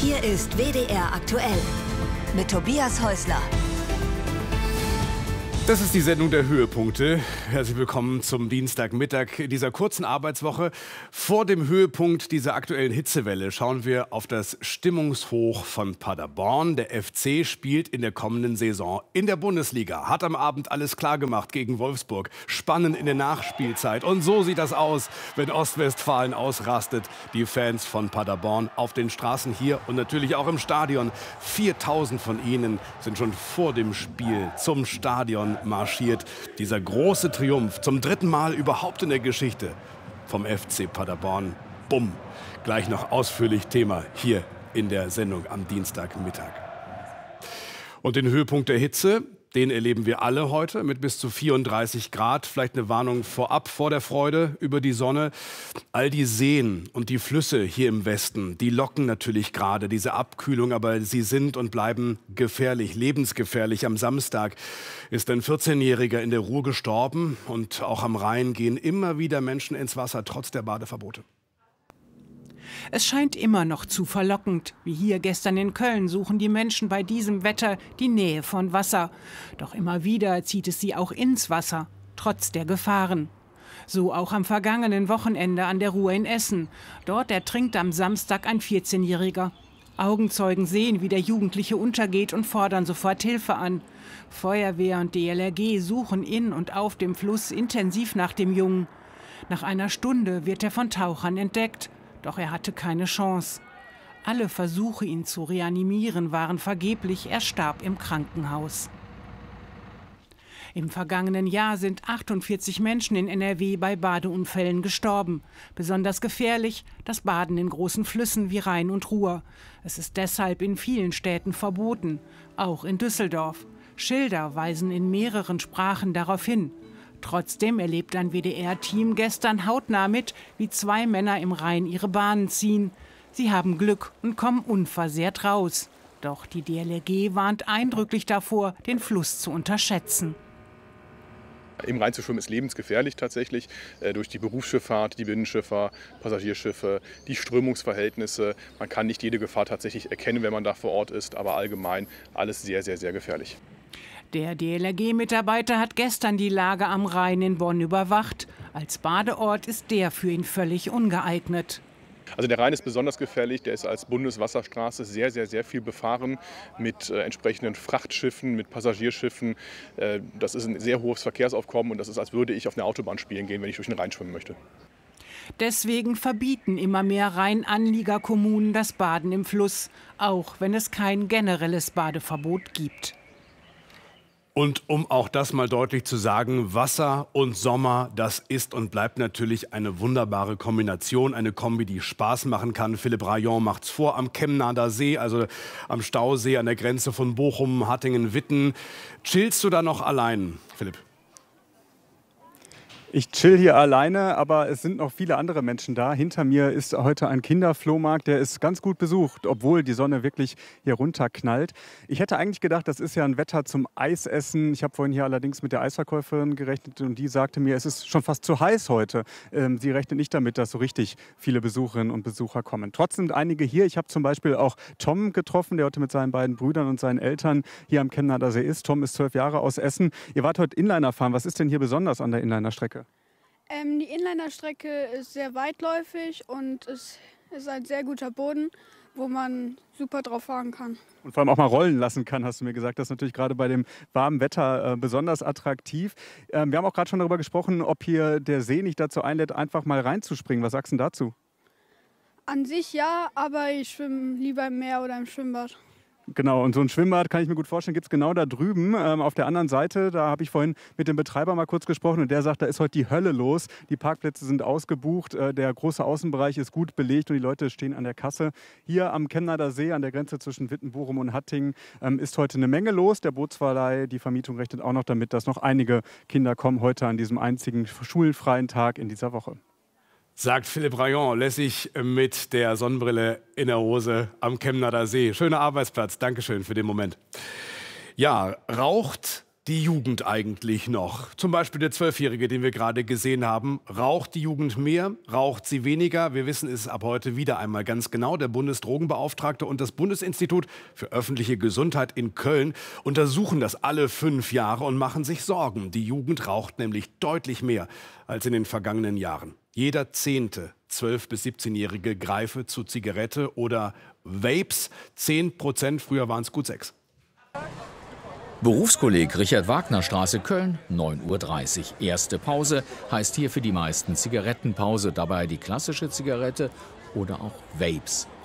Hier ist WDR aktuell mit Tobias Häusler. Das ist die Sendung der Höhepunkte. Herzlich willkommen zum Dienstagmittag dieser kurzen Arbeitswoche. Vor dem Höhepunkt dieser aktuellen Hitzewelle schauen wir auf das Stimmungshoch von Paderborn. Der FC spielt in der kommenden Saison in der Bundesliga. Hat am Abend alles klargemacht gegen Wolfsburg. Spannend in der Nachspielzeit. Und so sieht das aus, wenn Ostwestfalen ausrastet. Die Fans von Paderborn auf den Straßen hier und natürlich auch im Stadion. 4000 von ihnen sind schon vor dem Spiel zum Stadion marschiert. Dieser große Triumph zum dritten Mal überhaupt in der Geschichte vom FC Paderborn. Bumm. Gleich noch ausführlich Thema hier in der Sendung am Dienstagmittag. Und den Höhepunkt der Hitze, den erleben wir alle heute mit bis zu 34 Grad. Vielleicht eine Warnung vorab vor der Freude über die Sonne. All die Seen und die Flüsse hier im Westen, die locken natürlich gerade diese Abkühlung, aber sie sind und bleiben gefährlich, lebensgefährlich. Am Samstag ist ein 14-Jähriger in der Ruhr gestorben und auch am Rhein gehen immer wieder Menschen ins Wasser, trotz der Badeverbote. Es scheint immer noch zu verlockend. Wie hier gestern in Köln suchen die Menschen bei diesem Wetter die Nähe von Wasser. Doch immer wieder zieht es sie auch ins Wasser, trotz der Gefahren. So auch am vergangenen Wochenende an der Ruhr in Essen. Dort ertrinkt am Samstag ein 14-Jähriger. Augenzeugen sehen, wie der Jugendliche untergeht und fordern sofort Hilfe an. Feuerwehr und DLRG suchen in und auf dem Fluss intensiv nach dem Jungen. Nach einer Stunde wird er von Tauchern entdeckt. Doch er hatte keine Chance. Alle Versuche, ihn zu reanimieren, waren vergeblich. Er starb im Krankenhaus. Im vergangenen Jahr sind 48 Menschen in NRW bei Badeunfällen gestorben. Besonders gefährlich das Baden in großen Flüssen wie Rhein und Ruhr. Es ist deshalb in vielen Städten verboten, auch in Düsseldorf. Schilder weisen in mehreren Sprachen darauf hin. Trotzdem erlebt ein WDR-Team gestern hautnah mit, wie zwei Männer im Rhein ihre Bahnen ziehen. Sie haben Glück und kommen unversehrt raus. Doch die DLRG warnt eindrücklich davor, den Fluss zu unterschätzen. Im Rhein zu schwimmen ist lebensgefährlich tatsächlich, durch die Berufsschifffahrt, die Binnenschiffer, Passagierschiffe, die Strömungsverhältnisse. Man kann nicht jede Gefahr tatsächlich erkennen, wenn man da vor Ort ist, aber allgemein alles sehr, sehr, sehr gefährlich. Der DLRG-Mitarbeiter hat gestern die Lage am Rhein in Bonn überwacht. Als Badeort ist der für ihn völlig ungeeignet. Also der Rhein ist besonders gefährlich, der ist als Bundeswasserstraße sehr, sehr, sehr viel befahren mit entsprechenden Frachtschiffen, mit Passagierschiffen. Das ist ein sehr hohes Verkehrsaufkommen und das ist, als würde ich auf eine Autobahn spielen gehen, wenn ich durch den Rhein schwimmen möchte. Deswegen verbieten immer mehr Rheinanliegerkommunen das Baden im Fluss, auch wenn es kein generelles Badeverbot gibt. Und um auch das mal deutlich zu sagen, Wasser und Sommer, das ist und bleibt natürlich eine wunderbare Kombination, eine Kombi, die Spaß machen kann. Philipp Rayon macht's vor am Chemnader See, also am Stausee an der Grenze von Bochum, Hattingen, Witten. Chillst du da noch allein, Philipp? Ich chill hier alleine, aber es sind noch viele andere Menschen da. Hinter mir ist heute ein Kinderflohmarkt, der ist ganz gut besucht, obwohl die Sonne wirklich hier runterknallt. Ich hätte eigentlich gedacht, das ist ja ein Wetter zum Eisessen. Ich habe vorhin hier allerdings mit der Eisverkäuferin gerechnet und die sagte mir, es ist schon fast zu heiß heute. Sie rechnet nicht damit, dass so richtig viele Besucherinnen und Besucher kommen. Trotzdem sind einige hier. Ich habe zum Beispiel auch Tom getroffen, der heute mit seinen beiden Brüdern und seinen Eltern hier am Chemnader See ist. Tom ist 12 Jahre aus Essen. Ihr wart heute Inliner fahren. Was ist denn hier besonders an der Inlinerstrecke? Die Inlinerstrecke ist sehr weitläufig und es ist ein sehr guter Boden, wo man super drauf fahren kann. Und vor allem auch mal rollen lassen kann, hast du mir gesagt. Das ist natürlich gerade bei dem warmen Wetter besonders attraktiv. Wir haben auch gerade schon darüber gesprochen, ob hier der See nicht dazu einlädt, einfach mal reinzuspringen. Was sagst du dazu? An sich ja, aber ich schwimme lieber im Meer oder im Schwimmbad. Genau, und so ein Schwimmbad, kann ich mir gut vorstellen, gibt es genau da drüben auf der anderen Seite. Da habe ich vorhin mit dem Betreiber mal kurz gesprochen und der sagt, da ist heute die Hölle los. Die Parkplätze sind ausgebucht, der große Außenbereich ist gut belegt und die Leute stehen an der Kasse. Hier am Chemnader See, an der Grenze zwischen Witten, Bochum und Hattingen, ist heute eine Menge los. Der Bootsverleih, die Vermietung rechnet auch noch damit, dass noch einige Kinder kommen heute an diesem einzigen schulfreien Tag in dieser Woche. Sagt Philipp Rayon, lässig mit der Sonnenbrille in der Hose am Chemnader See. Schöner Arbeitsplatz, Dankeschön für den Moment. Ja, raucht die Jugend eigentlich noch? Zum Beispiel der 12-Jährige, den wir gerade gesehen haben. Raucht die Jugend mehr? Raucht sie weniger? Wir wissen es ab heute wieder einmal ganz genau. Der Bundesdrogenbeauftragte und das Bundesinstitut für öffentliche Gesundheit in Köln untersuchen das alle 5 Jahre und machen sich Sorgen. Die Jugend raucht nämlich deutlich mehr als in den vergangenen Jahren. Jeder 10. 12- bis 17-Jährige greife zu Zigarette oder Vapes. 10%, früher waren es gut 6. Berufskolleg Richard-Wagner-Straße, Köln, 9:30 Uhr. Erste Pause heißt hier für die meisten Zigarettenpause. Dabei die klassische Zigarette oder auch Vapes.